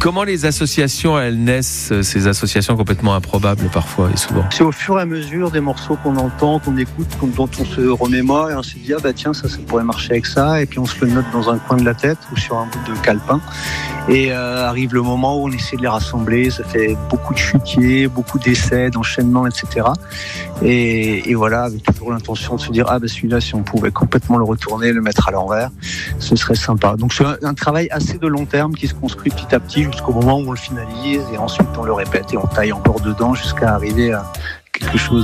Comment les associations, elles naissent, ces associations complètement improbables parfois et souvent? C'est au fur et à mesure des morceaux qu'on entend, qu'on écoute, dont on se remémore, et on se dit tiens, ça pourrait marcher avec ça, et puis on se le note dans un coin de la tête ou sur un bout de calepin. Et arrive le moment où on essaie de les rassembler. Ça fait beaucoup de chutiers, beaucoup d'essais, d'enchaînements, etc. Et voilà, avec toujours l'intention de se dire celui-là, si on pouvait complètement le retourner, le mettre à l'envers, ce serait sympa. Donc c'est un travail assez de long terme qui se construit petit à petit jusqu'au moment où on le finalise, et ensuite on le répète et on taille encore dedans jusqu'à arriver à quelque chose